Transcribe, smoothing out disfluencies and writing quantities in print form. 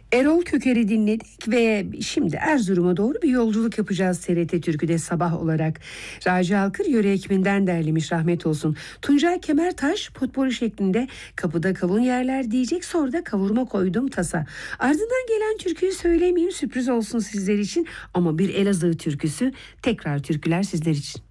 Erol Köker'i dinledik ve şimdi Erzurum'a doğru bir yolculuk yapacağız TRT Türkü'de sabah olarak. Raci Alkır yöre ekiminden derlemiş, rahmet olsun. Tuncay Kemertaş potpourri şeklinde kapıda kavun yerler diyecek, sonra da kavurma koydum tasa. Ardından gelen türküyü söylemeyeyim, sürpriz olsun sizler için, ama bir Elazığ türküsü, tekrar türküler sizler için.